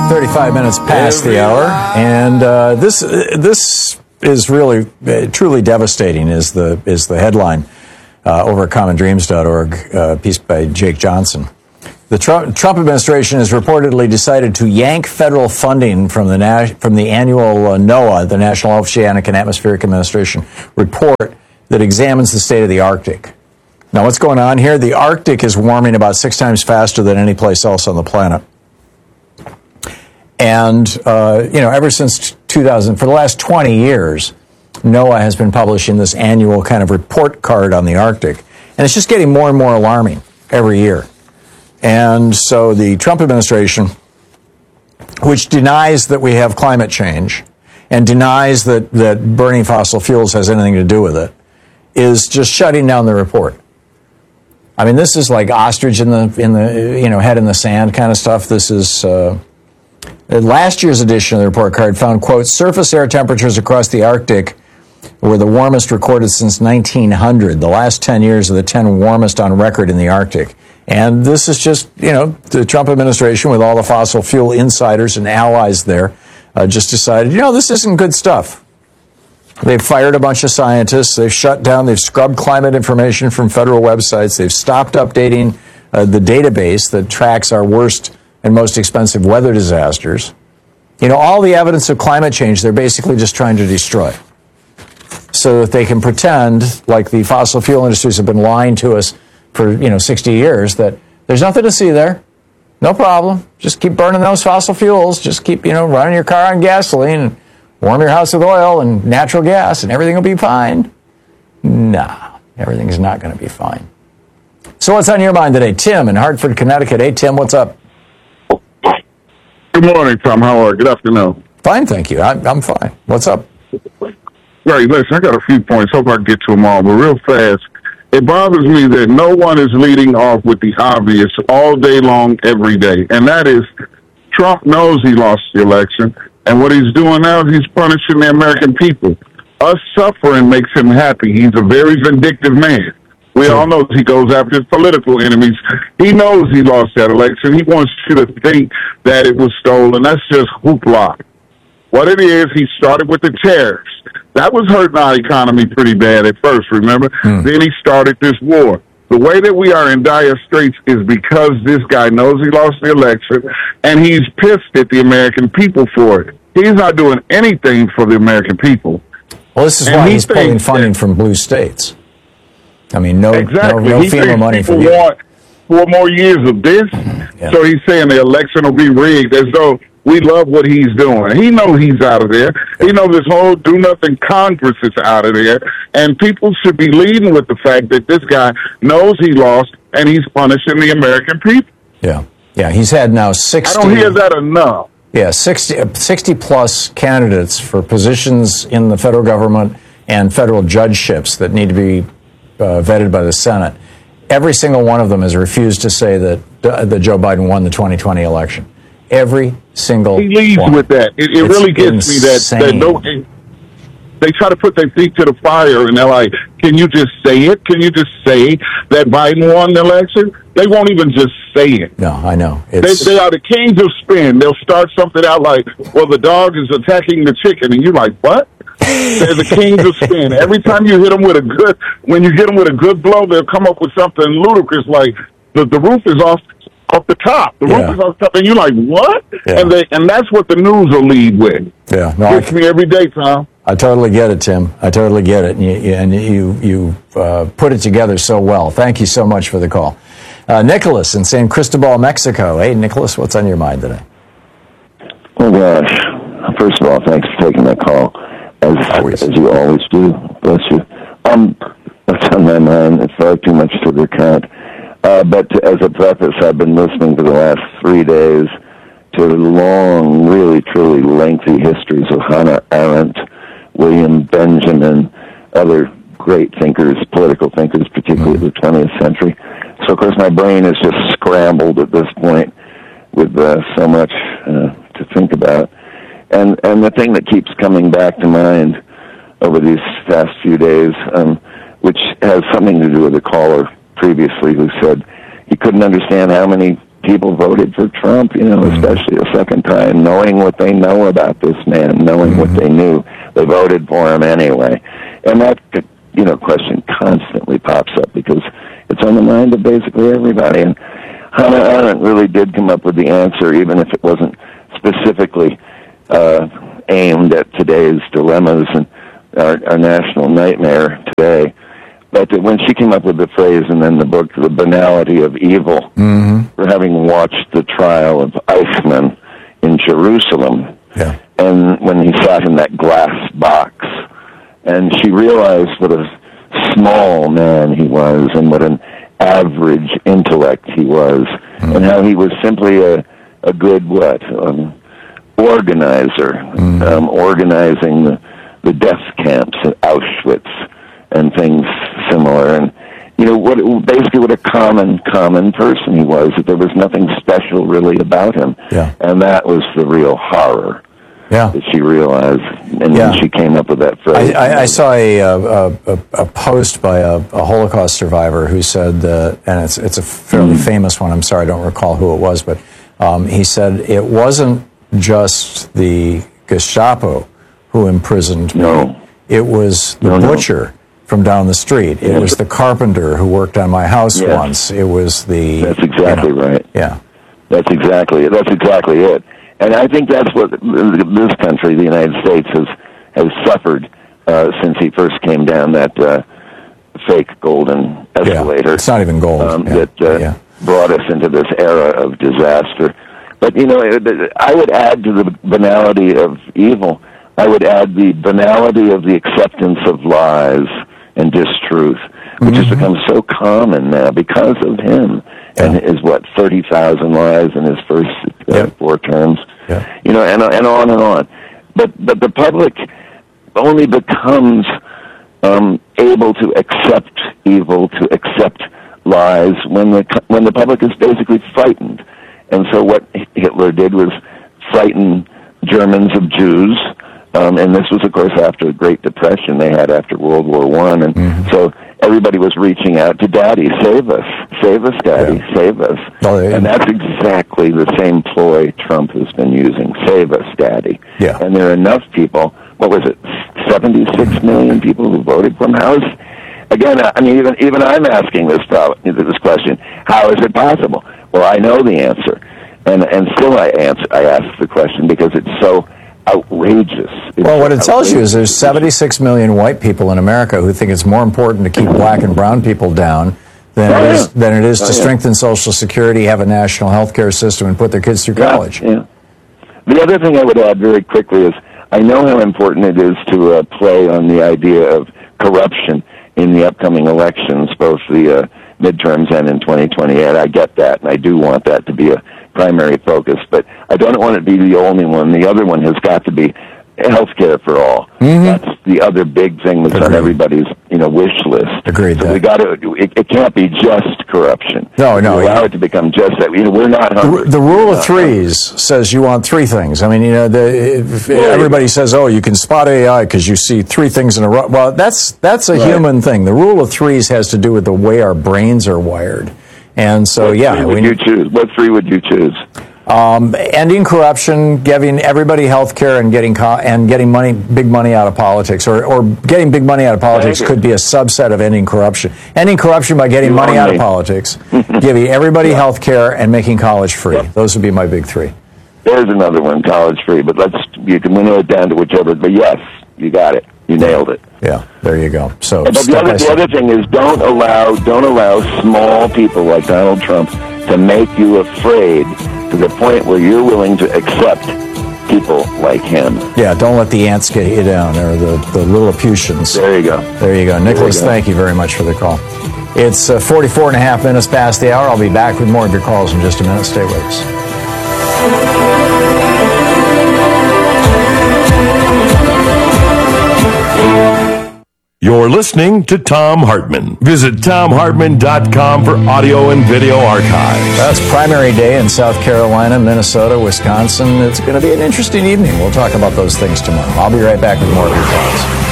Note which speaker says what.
Speaker 1: 35 minutes past the hour, and this is really truly devastating. Is the headline over at commondreams.org, piece by Jake Johnson. The Trump administration has reportedly decided to yank federal funding from the annual NOAA, the National Oceanic and Atmospheric Administration report that examines the state of the Arctic. Now, what's going on here? The Arctic is warming about 6 times faster than any place else on the planet. And, ever since 2000, for the last 20 years, NOAA has been publishing this annual kind of report card on the Arctic. And it's just getting more and more alarming every year. And so the Trump administration, which denies that we have climate change and denies that burning fossil fuels has anything to do with it, is just shutting down the report. I mean, this is like ostrich in the head in the sand kind of stuff. This is last year's edition of the report card found, quote, surface air temperatures across the Arctic were the warmest recorded since 1900. The last 10 years are the 10 warmest on record in the Arctic. And this is just, the Trump administration with all the fossil fuel insiders and allies there just decided, this isn't good stuff. They've fired a bunch of scientists. They've shut down. They've scrubbed climate information from federal websites. They've stopped updating the database that tracks our worst and most expensive weather disasters. All the evidence of climate change, they're basically just trying to destroy so that they can pretend, like the fossil fuel industries have been lying to us for, 60 years, that there's nothing to see there. No problem. Just keep burning those fossil fuels. Just keep, running your car on gasoline and warm your house with oil and natural gas, and everything will be fine. Nah, everything's not going to be fine. So what's on your mind today? Tim in Hartford, Connecticut. Hey, Tim, what's up?
Speaker 2: Good morning, Tom. How are you? Good afternoon.
Speaker 1: Fine, thank you. I'm fine. What's up?
Speaker 2: Right, listen, I got a few points. Hope I can get to them all, but real fast. It bothers me that no one is leading off with the obvious all day long, every day, and that is Trump knows he lost the election. And what he's doing now is he's punishing the American people. Us suffering makes him happy. He's a very vindictive man. We all know he goes after his political enemies. He knows he lost that election. He wants you to think that it was stolen. That's just hoopla. What it is, he started with the tariffs. That was hurting our economy pretty bad at first, remember? Then he started this war. The way that we are in dire straits is because this guy knows he lost the election, and he's pissed at the American people for it. He's not doing anything for the American people.
Speaker 1: Well, this is why he's pulling funding from blue states. I mean, no FEMA money for you.
Speaker 2: Want 4 more years of this, So he's saying the election will be rigged, as though we love what he's doing. He knows he's out of there. He knows this whole do-nothing Congress is out of there, and people should be leading with the fact that this guy knows he lost, and he's punishing the American people.
Speaker 1: Yeah, he's had now 60...
Speaker 2: I don't hear that enough.
Speaker 1: Yeah, 60 plus candidates for positions in the federal government and federal judgeships that need to be vetted by the Senate. Every single one of them has refused to say that Joe Biden won the 2020 election. Every single
Speaker 2: He leads
Speaker 1: one.
Speaker 2: with that. It really gets me that they try to put their feet to the fire, and they're like, can you just say it? Can you just say that Biden won the election? They won't even just say it.
Speaker 1: No, I know.
Speaker 2: They are the kings of spin. They'll start something out like, well, the dog is attacking the chicken, and you're like, what? They're the kings of spin. Every time you hit them with when you hit them with a good blow, they'll come up with something ludicrous like, the roof is off the top. The roof is off the top, and you're like, what? Yeah. And that's what the news will lead with.
Speaker 1: Yeah, no,
Speaker 2: it's me every day, Tom.
Speaker 1: I totally get it, Tim. I totally get it, and you put it together so well. Thank you so much for the call. Nicholas in San Cristobal, Mexico. Hey, Nicholas, what's on your mind today?
Speaker 3: Oh gosh! First of all, thanks for taking that call, as you always do. Bless you. What's on my mind? It's far too much to recount. But as a preface, I've been listening for the last 3 days to long, really, truly lengthy histories of Hannah Arendt, William Benjamin, other great thinkers, political thinkers, particularly of the 20th century. So, of course, my brain is just scrambled at this point with so much to think about. And the thing that keeps coming back to mind over these past few days, which has something to do with the caller previously who said he couldn't understand how many people voted for Trump, especially a second time, knowing what they know about this man, knowing what they knew. They voted for him anyway. And that, question constantly pops up because it's on the mind of basically everybody. And Hannah Arendt really did come up with the answer, even if it wasn't specifically aimed at today's dilemmas and our national nightmare today. But when she came up with the phrase and then the book, The Banality of Evil, for having watched the trial of Eichmann in Jerusalem, and when he sat in that glass box, and she realized what a small man he was and what an average intellect he was, and how he was simply a good, organizer, organizing the death camps at Auschwitz and things similar, and what a common person he was. That there was nothing special really about him, and that was the real horror that she realized, and then she came up with that phrase.
Speaker 1: I saw a post by a Holocaust survivor who said, and it's a fairly famous one. I'm sorry, I don't recall who it was, but he said it wasn't just the Gestapo who imprisoned me. It was the butcher from down the street. It was the carpenter who worked on my house once. It was the...
Speaker 3: That's exactly right.
Speaker 1: Yeah.
Speaker 3: That's exactly it. And I think that's what this country, the United States, has suffered since he first came down that fake golden escalator.
Speaker 1: It's not even gold.
Speaker 3: That brought us into this era of disaster. But, I would add to the banality of evil, I would add the banality of the acceptance of lies and distruth, which has become so common now because of him and his 30,000 lies in his first 4 terms, and on and on. But the public only becomes able to accept evil, to accept lies when the public is basically frightened. And so what Hitler did was frighten Germans of Jews. And this was, of course, after the Great Depression they had after World War I. And so everybody was reaching out to Daddy, save us, Daddy, save us. And that's exactly the same ploy Trump has been using, save us, Daddy. And there are enough people, 76 million people who voted for him? Again, I mean, even I'm asking this question, how is it possible? Well, I know the answer. And still I ask the question because it's so outrageous.
Speaker 1: What it tells you is there's 76 million white people in America who think it's more important to keep black and brown people down than it is to strengthen Social Security, have a national health care system, and put their kids through college.
Speaker 3: The other thing I would add very quickly is I know how important it is to play on the idea of corruption in the upcoming elections, both the midterms and in 2028. I get that, and I do want that to be a primary focus, but I don't want it to be the only one. The other one has got to be health care for all. That's the other big thing that's on everybody's wish list.
Speaker 1: Agreed.
Speaker 3: So we got to. It can't be just corruption.
Speaker 1: No.
Speaker 3: Allow it to become just that. We're not hungry.
Speaker 1: The rule of threes says you want 3 things. I mean, everybody says, "Oh, you can spot AI because you see 3 things in a row." Well, that's a human thing. The rule of threes has to do with the way our brains are wired. And so,
Speaker 3: What 3 would you choose?
Speaker 1: Ending corruption, giving everybody health care, and getting big money out of politics, or getting big money out of politics could be a subset of ending corruption. Ending corruption by getting money out of politics, giving everybody health care, and making college free. Those would be my big 3.
Speaker 3: There's another one, college free, but you can winnow it down to whichever. But yes, you got it. You nailed it.
Speaker 1: Yeah, there you go. So,
Speaker 3: but the other thing is, don't allow small people like Donald Trump to make you afraid to the point where you're willing to accept people like him.
Speaker 1: Yeah, don't let the ants get you down, or the Lilliputians.
Speaker 3: There you go.
Speaker 1: Nicholas, thank you very much for the call. It's 44 and a half minutes past the hour. I'll be back with more of your calls in just a minute. Stay with us.
Speaker 4: You're listening to Thom Hartmann. Visit ThomHartmann.com for audio and video archives.
Speaker 1: That's primary day in South Carolina, Minnesota, Wisconsin. It's going to be an interesting evening. We'll talk about those things tomorrow. I'll be right back with more of your calls.